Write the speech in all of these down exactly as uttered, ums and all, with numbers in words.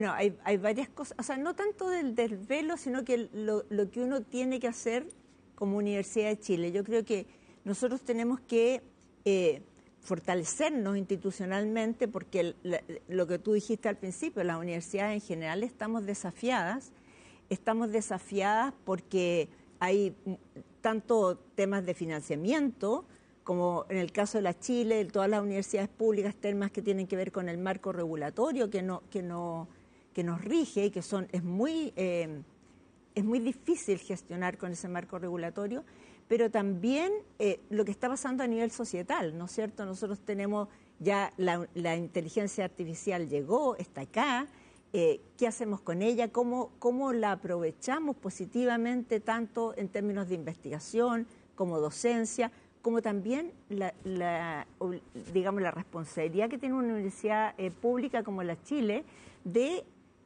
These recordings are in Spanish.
No, hay, hay varias cosas, o sea, no tanto del desvelo, sino que lo, lo que uno tiene que hacer como Universidad de Chile. Yo creo que nosotros tenemos que eh, fortalecernos institucionalmente, porque el, la, lo que tú dijiste al principio, las universidades en general estamos desafiadas, estamos desafiadas porque hay tanto temas de financiamiento, como en el caso de la Chile, todas las universidades públicas, temas que tienen que ver con el marco regulatorio que no, que no, que nos rige y que son, es muy, eh, es muy difícil gestionar con ese marco regulatorio, pero también eh, lo que está pasando a nivel societal, ¿no es cierto? Nosotros tenemos ya la, la inteligencia artificial llegó, está acá, eh, ¿qué hacemos con ella? ¿Cómo, cómo la aprovechamos positivamente tanto en términos de investigación como docencia? Como también la, la, digamos, la responsabilidad que tiene una universidad eh, pública como la Chile de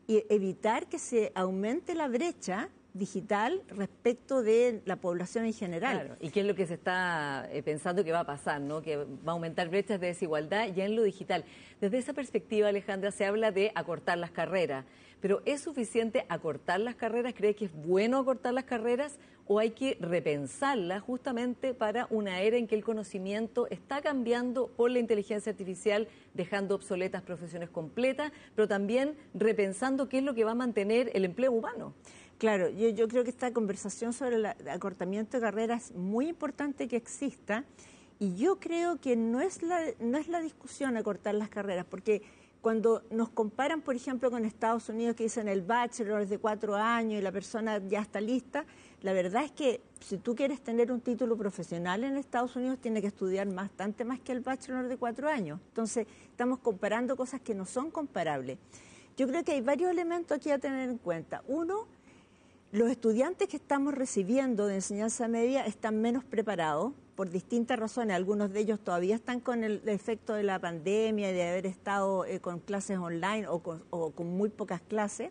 evitar que se aumente la brecha digital respecto de la población en general. Claro, y qué es lo que se está eh, pensando que va a pasar, ¿no? Que va a aumentar brechas de desigualdad ya en lo digital. Desde esa perspectiva, Alejandra, se habla de acortar las carreras, pero ¿es suficiente acortar las carreras? ¿Cree que es bueno acortar las carreras o hay que repensarlas justamente para una era en que el conocimiento está cambiando por la inteligencia artificial, dejando obsoletas profesiones completas, pero también repensando qué es lo que va a mantener el empleo humano? Claro, yo, yo creo que esta conversación sobre el acortamiento de carreras es muy importante que exista, y yo creo que no es la, no es la discusión acortar las carreras, porque cuando nos comparan, por ejemplo, con Estados Unidos, que dicen el bachelor es de cuatro años y la persona ya está lista, la verdad es que si tú quieres tener un título profesional en Estados Unidos, tienes que estudiar bastante más que el bachelor de cuatro años. Entonces, estamos comparando cosas que no son comparables. Yo creo que hay varios elementos aquí a tener en cuenta. Uno, los estudiantes que estamos recibiendo de enseñanza media están menos preparados por distintas razones. Algunos de ellos todavía están con el efecto de la pandemia, de haber estado eh, con clases online o con, o con muy pocas clases.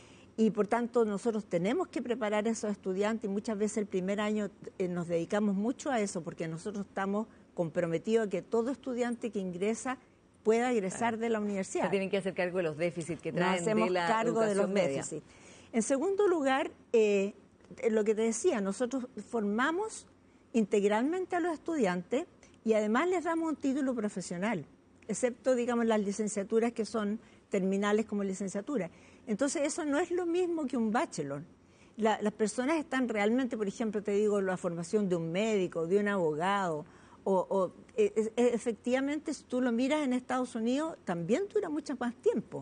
Y por tanto nosotros tenemos que preparar a esos estudiantes, y muchas veces el primer año eh, nos dedicamos mucho a eso, porque nosotros estamos comprometidos a que todo estudiante que ingresa pueda egresar claro. de la universidad. Se tienen que hacer cargo de los déficits que traen Nos hacemos de la cargo de los media. déficits. En segundo lugar, eh, lo que te decía, nosotros formamos integralmente a los estudiantes y además les damos un título profesional, excepto, digamos, las licenciaturas que son terminales como licenciatura. Entonces, eso no es lo mismo que un bachelor. La, las personas están realmente, por ejemplo, te digo, la formación de un médico, de un abogado, o, o e, e, efectivamente, si tú lo miras en Estados Unidos, también dura mucho más tiempo.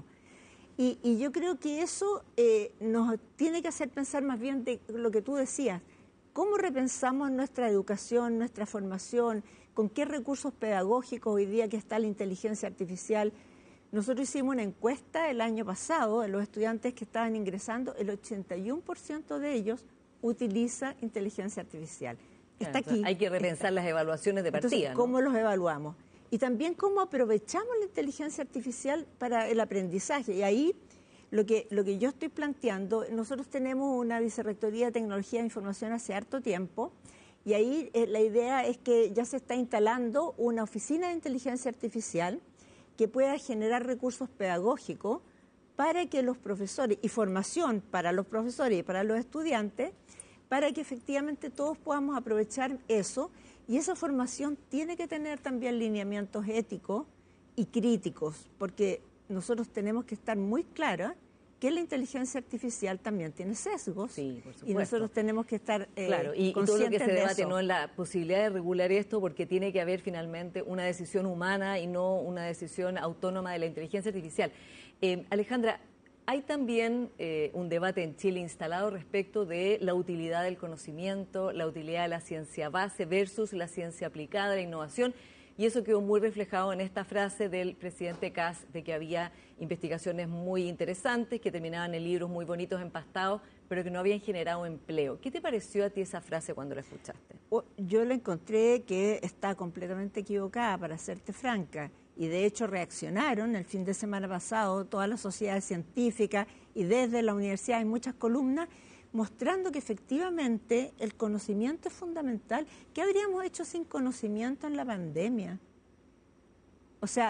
Y, y yo creo que eso eh, nos tiene que hacer pensar más bien de lo que tú decías, cómo repensamos nuestra educación, nuestra formación, con qué recursos pedagógicos hoy día que está la inteligencia artificial. Nosotros hicimos una encuesta el año pasado de los estudiantes que estaban ingresando, el ochenta y uno por ciento de ellos utiliza inteligencia artificial. Está aquí. Hay que repensar está. las evaluaciones de partida. Entonces, ¿cómo ¿no? los evaluamos? Y también cómo aprovechamos la inteligencia artificial para el aprendizaje. Y ahí lo que, lo que yo estoy planteando, nosotros tenemos una vicerrectoría de tecnología de información hace harto tiempo, y ahí eh, la idea es que ya se está instalando una oficina de inteligencia artificial que pueda generar recursos pedagógicos para que los profesores, y formación para los profesores y para los estudiantes, para que efectivamente todos podamos aprovechar eso. Y esa formación tiene que tener también lineamientos éticos y críticos, porque nosotros tenemos que estar muy claros que la inteligencia artificial también tiene sesgos, sí, por supuesto. Y nosotros tenemos que estar eh, claro, y, conscientes y todo lo que se de debate eso. no es la posibilidad de regular esto, porque tiene que haber finalmente una decisión humana y no una decisión autónoma de la inteligencia artificial. Eh, Alejandra, hay también eh, un debate en Chile instalado respecto de la utilidad del conocimiento, la utilidad de la ciencia base versus la ciencia aplicada, la innovación, y eso quedó muy reflejado en esta frase del presidente Kast de que había investigaciones muy interesantes que terminaban en libros muy bonitos, empastados, pero que no habían generado empleo. ¿Qué te pareció a ti esa frase cuando la escuchaste? Yo la encontré que está completamente equivocada, para serte franca. Y de hecho reaccionaron el fin de semana pasado todas las sociedades científicas y desde la universidad hay muchas columnas mostrando que efectivamente el conocimiento es fundamental. ¿Qué habríamos hecho sin conocimiento en la pandemia? O sea,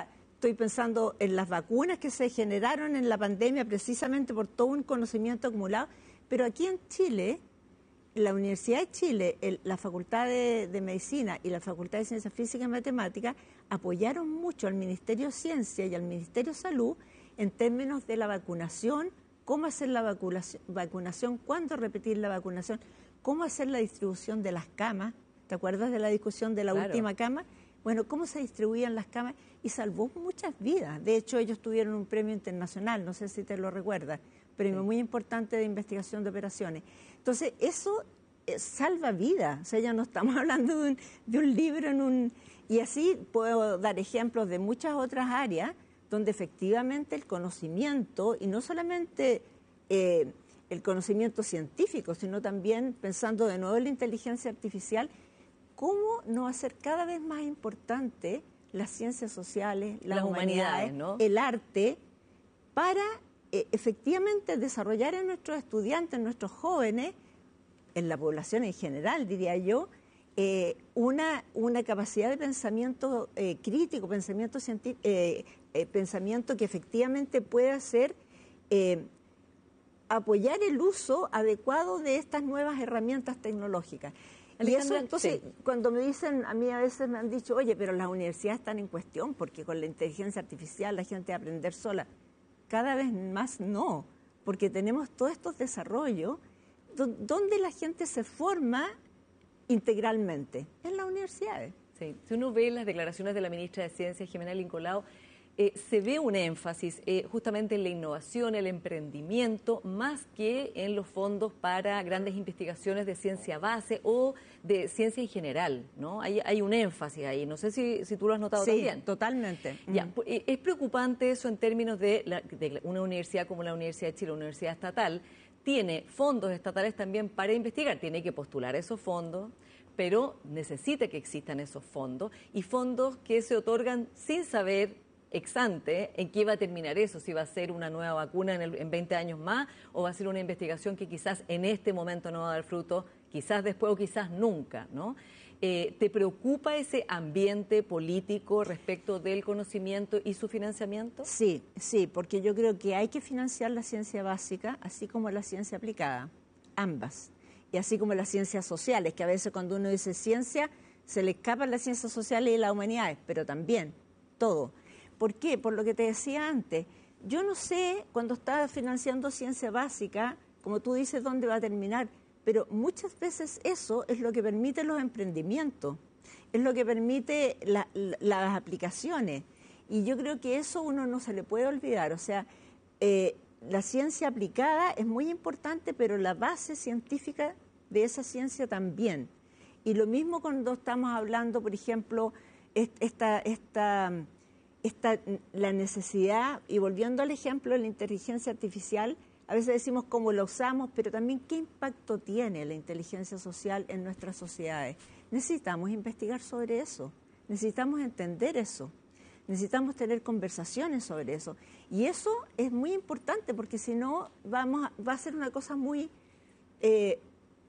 estoy pensando en las vacunas que se generaron en la pandemia precisamente por todo un conocimiento acumulado. Pero aquí en Chile, la Universidad de Chile, el, la Facultad de, de Medicina y la Facultad de Ciencias Físicas y Matemáticas apoyaron mucho al Ministerio de Ciencia y al Ministerio de Salud en términos de la vacunación, cómo hacer la vacunación, vacunación, cuándo repetir la vacunación, cómo hacer la distribución de las camas. ¿Te acuerdas de la discusión de la Claro. última cama? Bueno, cómo se distribuían las camas y salvó muchas vidas. De hecho, ellos tuvieron un premio internacional, no sé si te lo recuerdas, premio sí. muy importante de investigación de operaciones. Entonces, eso eh, salva vidas. O sea, ya no estamos hablando de un, de un libro en un... Y así puedo dar ejemplos de muchas otras áreas donde efectivamente el conocimiento, y no solamente eh, el conocimiento científico, sino también pensando de nuevo en la inteligencia artificial, cómo no hacer cada vez más importante las ciencias sociales, las, las humanidades, humanidades ¿no? el arte, para eh, efectivamente desarrollar en nuestros estudiantes, en nuestros jóvenes, en la población en general, diría yo, eh, una, una capacidad de pensamiento eh, crítico, pensamiento científico, eh, eh, pensamiento que efectivamente pueda ser eh, apoyar el uso adecuado de estas nuevas herramientas tecnológicas. Y eso, entonces, sí. cuando me dicen, a mí a veces me han dicho, oye, pero las universidades están en cuestión porque con la inteligencia artificial la gente va a aprender sola. Cada vez más no, porque tenemos todos estos desarrollos donde la gente se forma integralmente, en las universidades. Sí. Si uno ve las declaraciones de la ministra de Ciencia, Jimena Lincolao, Eh, se ve un énfasis eh, justamente en la innovación, el emprendimiento, más que en los fondos para grandes investigaciones de ciencia base o de ciencia en general, ¿no? Hay, hay un énfasis ahí, no sé si, si tú lo has notado sí, también. Sí, totalmente. Ya, mm. pues, es preocupante eso en términos de, la, de una universidad como la Universidad de Chile, una universidad estatal, tiene fondos estatales también para investigar, tiene que postular esos fondos, pero necesita que existan esos fondos y fondos que se otorgan sin saber ex ante en qué va a terminar eso, si va a ser una nueva vacuna en, el, en veinte años más o va a ser una investigación que quizás en este momento no va a dar fruto, quizás después o quizás nunca, ¿no? Eh, ¿Te preocupa ese ambiente político respecto del conocimiento y su financiamiento? Sí, sí, porque yo creo que hay que financiar la ciencia básica así como la ciencia aplicada, ambas, y así como las ciencias sociales, que a veces cuando uno dice ciencia se le escapan las ciencias sociales y las humanidades, pero también todo. ¿Por qué? Por lo que te decía antes. Yo no sé, cuando está financiando ciencia básica, como tú dices, dónde va a terminar, pero muchas veces eso es lo que permite los emprendimientos, es lo que permite la, la, las aplicaciones. Y yo creo que eso uno no se le puede olvidar. O sea, eh, la ciencia aplicada es muy importante, pero la base científica de esa ciencia también. Y lo mismo cuando estamos hablando, por ejemplo, esta... esta Esta, la necesidad, y volviendo al ejemplo de la inteligencia artificial, a veces decimos cómo la usamos, pero también qué impacto tiene la inteligencia social en nuestras sociedades. Necesitamos investigar sobre eso, necesitamos entender eso, necesitamos tener conversaciones sobre eso. Y eso es muy importante porque si no vamos a, va a ser una cosa muy, eh,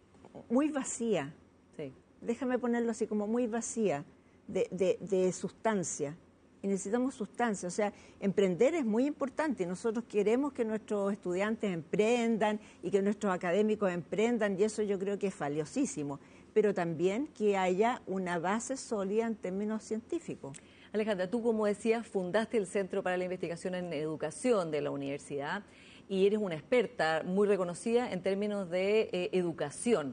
muy vacía. Sí. Déjame ponerlo así, como muy vacía de, de, de sustancia. Y necesitamos sustancia, o sea, emprender es muy importante. Nosotros queremos que nuestros estudiantes emprendan y que nuestros académicos emprendan, y eso yo creo que es valiosísimo, pero también que haya una base sólida en términos científicos. Alejandra, tú, como decías, fundaste el Centro para la Investigación en Educación de la universidad y eres una experta muy reconocida en términos de eh, educación.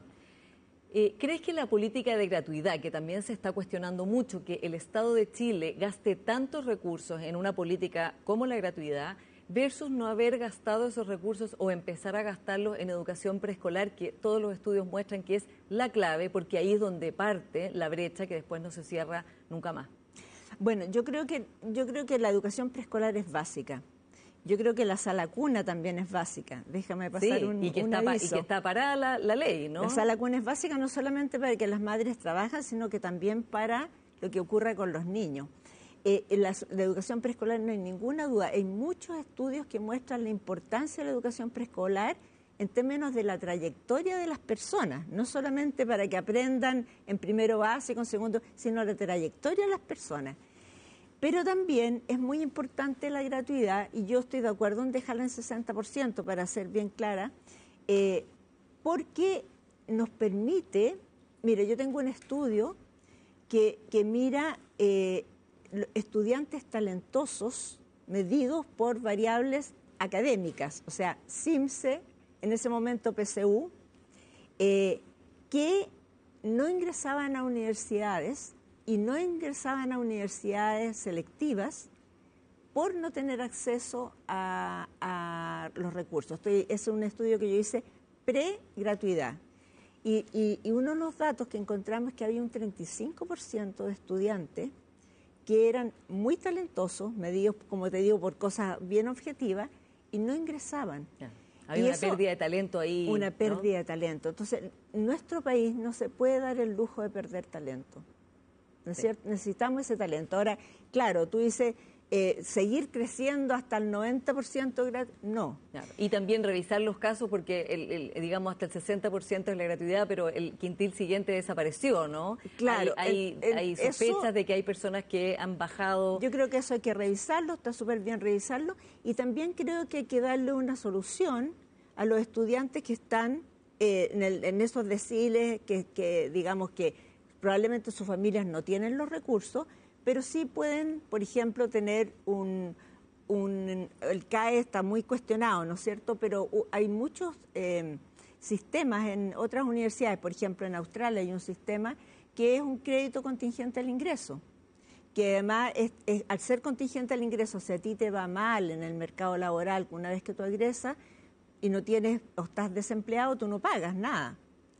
Eh, ¿Crees que la política de gratuidad, que también se está cuestionando mucho, que el Estado de Chile gaste tantos recursos en una política como la gratuidad, versus no haber gastado esos recursos o empezar a gastarlos en educación preescolar, que todos los estudios muestran que es la clave, porque ahí es donde parte la brecha que después no se cierra nunca más? Bueno, yo creo que, yo creo que la educación preescolar es básica. Yo creo que la sala cuna también es básica. Déjame pasar sí, un, y que un está aviso. Y que está parada la, la ley, ¿no? La sala cuna es básica no solamente para que las madres trabajen, sino que también para lo que ocurra con los niños. Eh, en la, la educación preescolar no hay ninguna duda. Hay muchos estudios que muestran la importancia de la educación preescolar en términos de la trayectoria de las personas, no solamente para que aprendan en primero básico, en segundo, sino la trayectoria de las personas. Pero también es muy importante la gratuidad, y yo estoy de acuerdo en dejarla en sesenta por ciento, para ser bien clara, eh, porque nos permite, mire, yo tengo un estudio que, que mira eh, estudiantes talentosos medidos por variables académicas, o sea, CIMSE, en ese momento P S U, eh, que no ingresaban a universidades y no ingresaban a universidades selectivas por no tener acceso a, a los recursos. Estoy, es un estudio que yo hice pre-gratuidad. Y, y, y uno de los datos que encontramos es que había un treinta y cinco por ciento de estudiantes que eran muy talentosos, medidos, como te digo, por cosas bien objetivas, y no ingresaban. Yeah. Había y una eso, pérdida de talento ahí. Una pérdida ¿no? de talento. Entonces, nuestro país no se puede dar el lujo de perder talento. ¿No es sí. cierto? Necesitamos ese talento. Ahora, claro, tú dices, eh, seguir creciendo hasta el noventa por ciento, no. Claro. Y también revisar los casos, porque, el, el, digamos, hasta el sesenta por ciento es la gratuidad, pero el quintil siguiente desapareció, ¿no? Claro. Hay, hay, el, el, hay sospechas eso, de que hay personas que han bajado. Yo creo que eso hay que revisarlo, está súper bien revisarlo, y también creo que hay que darle una solución a los estudiantes que están eh, en, el, en esos deciles, que, que digamos que probablemente sus familias no tienen los recursos, pero sí pueden, por ejemplo, tener un, un... El C A E está muy cuestionado, ¿no es cierto? Pero hay muchos eh, sistemas en otras universidades, por ejemplo, en Australia hay un sistema que es un crédito contingente al ingreso, que además, es, es, al ser contingente al ingreso, si a ti te va mal en el mercado laboral una vez que tú egresas y no tienes o estás desempleado, tú no pagas nada.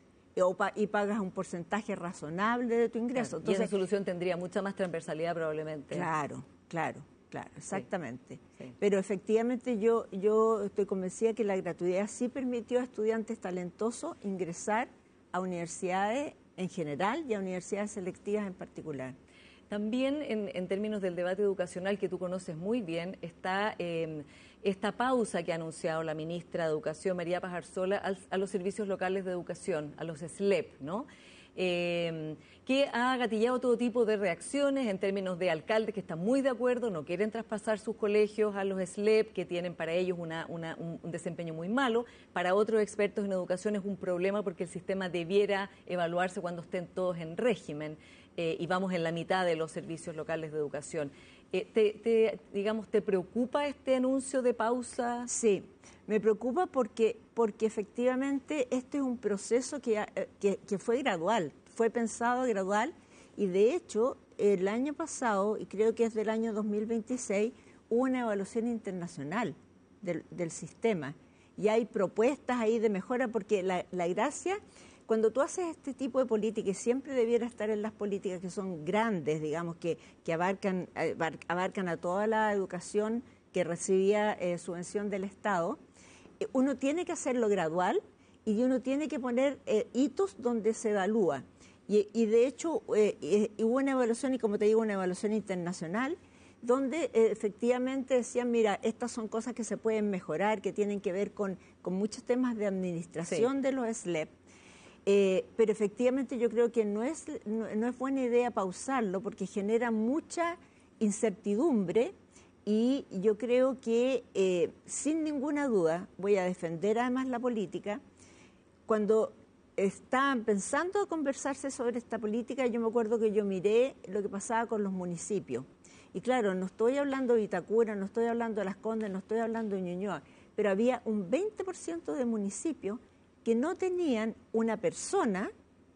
Y pagas un porcentaje razonable de tu ingreso. Claro, Entonces, y esa solución tendría mucha más transversalidad probablemente. Claro, claro, claro, exactamente. Sí, sí. Pero efectivamente yo, yo estoy convencida que la gratuidad sí permitió a estudiantes talentosos ingresar a universidades en general y a universidades selectivas en particular. También en, en términos del debate educacional que tú conoces muy bien, está eh, esta pausa que ha anunciado la ministra de Educación, María Paz Arzola, al, a los servicios locales de educación, a los S L E P, ¿no? Eh, que ha gatillado todo tipo de reacciones en términos de alcaldes que están muy de acuerdo, no quieren traspasar sus colegios a los S L E P, que tienen para ellos una, una, un, un desempeño muy malo. Para otros expertos en educación es un problema porque el sistema debiera evaluarse cuando estén todos en régimen. Eh, y vamos en la mitad de los servicios locales de educación. Eh, te, te, digamos, ¿te preocupa este anuncio de pausa? Sí, me preocupa porque, porque efectivamente este es un proceso que, que, que fue gradual, fue pensado gradual, y de hecho el año pasado, y creo que es del año dos mil veintiséis, hubo una evaluación internacional del, del sistema, y hay propuestas ahí de mejora, porque la, la gracia... Cuando tú haces este tipo de política, y siempre debiera estar en las políticas que son grandes, digamos, que, que abarcan, abarcan a toda la educación que recibía eh, subvención del Estado, eh, uno tiene que hacerlo gradual y uno tiene que poner eh, hitos donde se evalúa. Y, y de hecho eh, eh, hubo una evaluación, y como te digo, una evaluación internacional, donde eh, efectivamente decían, mira, estas son cosas que se pueden mejorar, que tienen que ver con, con muchos temas de administración sí. de los S L E P. Eh, pero efectivamente yo creo que no es, no, no es buena idea pausarlo porque genera mucha incertidumbre, y yo creo que eh, sin ninguna duda voy a defender además la política. Cuando estaban pensando a conversarse sobre esta política, yo me acuerdo que yo miré lo que pasaba con los municipios. Y claro, no estoy hablando de Vitacura, no estoy hablando de Las Condes, no estoy hablando de Ñuñoa, pero había un veinte por ciento de municipios que no tenían una persona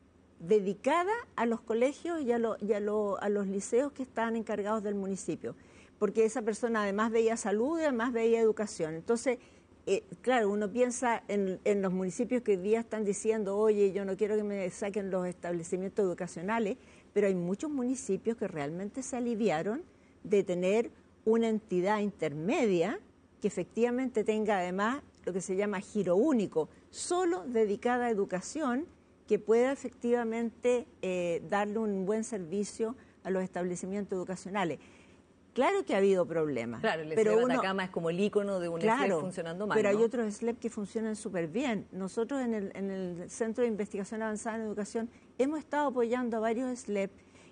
dedicada a los colegios y, a, lo, y a, lo, a los liceos que estaban encargados del municipio, porque esa persona además veía salud y además veía educación. Entonces, eh, claro, uno piensa en, en los municipios que hoy día están diciendo, oye, yo no quiero que me saquen los establecimientos educacionales, pero hay muchos municipios que realmente se aliviaron de tener una entidad intermedia que efectivamente tenga además lo que se llama giro único, solo dedicada a educación, que pueda efectivamente eh, darle un buen servicio a los establecimientos educacionales. Claro que ha habido problemas. Claro, el pero S L E P Atacama es como el ícono de un claro, S L E P funcionando mal, pero ¿no? hay otros S L E P que funcionan súper bien. Nosotros en el, en el Centro de Investigación Avanzada en Educación hemos estado apoyando a varios S L E P,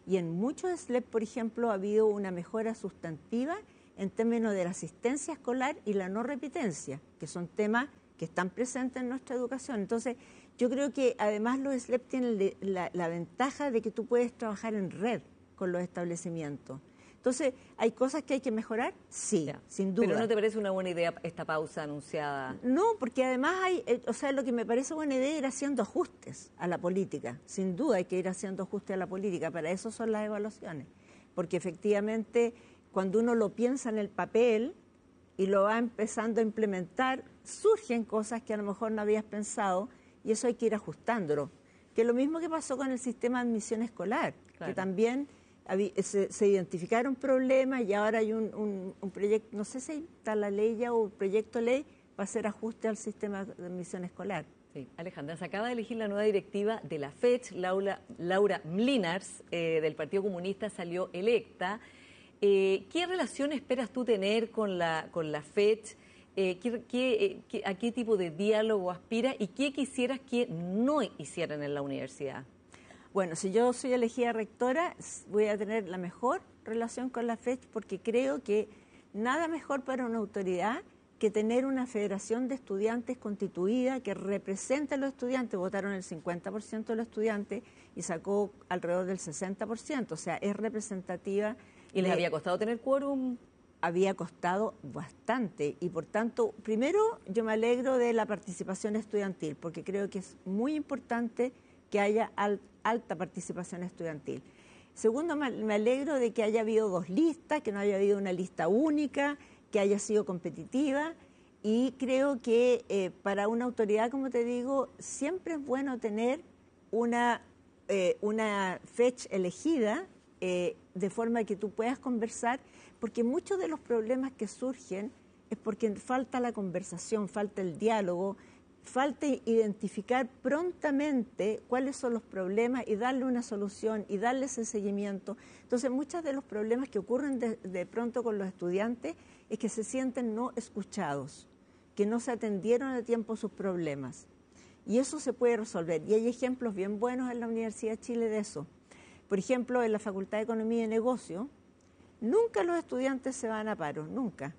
Y en muchos S L E P, por ejemplo, ha habido una mejora sustantiva en términos de la asistencia escolar y la no repitencia, que son temas que están presentes en nuestra educación. Entonces, yo creo que además los S L E P tienen la, la ventaja de que tú puedes trabajar en red con los establecimientos. Entonces, ¿hay cosas que hay que mejorar? Sí, ya, sin duda. ¿Pero no te parece una buena idea esta pausa anunciada? No, porque además hay, o sea, lo que me parece buena idea es ir haciendo ajustes a la política. Sin duda hay que ir haciendo ajustes a la política, para eso son las evaluaciones. Porque efectivamente, cuando uno lo piensa en el papel y lo va empezando a implementar, surgen cosas que a lo mejor no habías pensado y eso hay que ir ajustándolo. Que es lo mismo que pasó con el sistema de admisión escolar, claro, que también Se, se identificaron problemas y ahora hay un, un, un proyecto, no sé si está la ley ya o un proyecto de ley para hacer ajuste al sistema de admisión escolar. Sí. Alejandra, se acaba de elegir la nueva directiva de la F E C H, Laura, Laura Mlinars, eh, del Partido Comunista, salió electa. Eh, ¿Qué relación esperas tú tener con la, con la F E C H? Eh, ¿qué, qué, qué, ¿A qué tipo de diálogo aspiras y qué quisieras que no hicieran en la universidad? Bueno, si yo soy elegida rectora, voy a tener la mejor relación con la F E C H porque creo que nada mejor para una autoridad que tener una federación de estudiantes constituida que represente a los estudiantes. Votaron el cincuenta por ciento de los estudiantes y sacó alrededor del sesenta por ciento, o sea, es representativa. ¿Y les de, había costado tener quórum? Había costado bastante y por tanto, primero yo me alegro de la participación estudiantil porque creo que es muy importante que haya al, alta participación estudiantil. Segundo, me alegro de que haya habido dos listas, que no haya habido una lista única, que haya sido competitiva y creo que eh, para una autoridad, como te digo, siempre es bueno tener una, eh, una F E C H elegida eh, de forma que tú puedas conversar, porque muchos de los problemas que surgen es porque falta la conversación, falta el diálogo, falta identificar prontamente cuáles son los problemas y darle una solución y darle ese seguimiento. Entonces, muchos de los problemas que ocurren de, de pronto con los estudiantes es que se sienten no escuchados, que no se atendieron a tiempo sus problemas. Y eso se puede resolver. Y hay ejemplos bien buenos en la Universidad de Chile de eso. Por ejemplo, en la Facultad de Economía y Negocio, nunca los estudiantes se van a paro, nunca.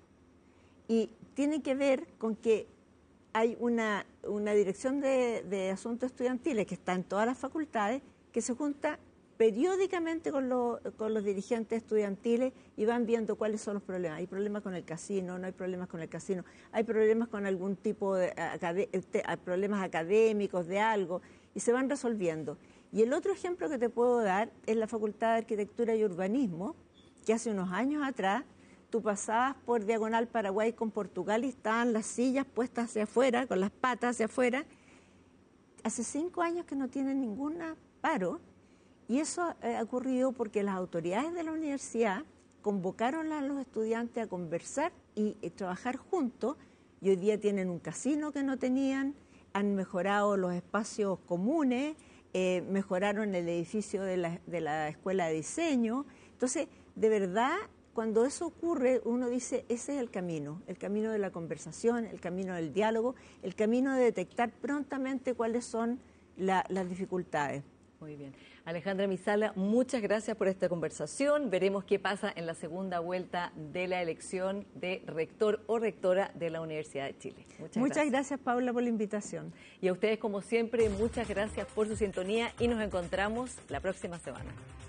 Y tiene que ver con que hay una, una dirección de, de asuntos estudiantiles que está en todas las facultades, que se junta periódicamente con, lo, con los dirigentes estudiantiles y van viendo cuáles son los problemas. Hay problemas con el casino, no hay problemas con el casino, hay problemas con algún tipo de acad- problemas académicos de algo y se van resolviendo. Y el otro ejemplo que te puedo dar es la Facultad de Arquitectura y Urbanismo, que hace unos años atrás tú pasabas por Diagonal Paraguay con Portugal y estaban las sillas puestas hacia afuera, con las patas hacia afuera. Hace cinco años que no tienen ningún paro y eso ha ocurrido porque las autoridades de la universidad convocaron a los estudiantes a conversar y, y trabajar juntos y hoy día tienen un casino que no tenían, han mejorado los espacios comunes, eh, mejoraron el edificio de la, de la Escuela de Diseño. Entonces, de verdad, cuando eso ocurre, uno dice, ese es el camino, el camino de la conversación, el camino del diálogo, el camino de detectar prontamente cuáles son la, las dificultades. Muy bien. Alejandra Mizala, muchas gracias por esta conversación. Veremos qué pasa en la segunda vuelta de la elección de rector o rectora de la Universidad de Chile. Muchas, muchas gracias. gracias, Paula, por la invitación. Y a ustedes, como siempre, muchas gracias por su sintonía y nos encontramos la próxima semana.